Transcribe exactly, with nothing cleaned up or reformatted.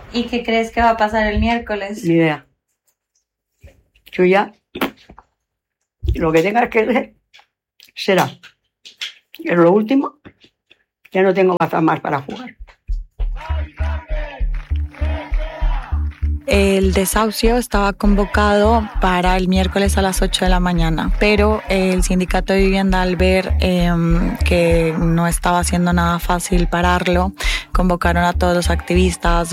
¿Y qué crees que va a pasar el miércoles? Ni idea. Yo ya, lo que tenga que ser, será. Pero lo último, ya no tengo bazas más para jugar. El desahucio estaba convocado para el miércoles a las ocho de la mañana, pero el sindicato de vivienda, al ver eh, que no estaba haciendo nada fácil pararlo, convocaron a todos los activistas,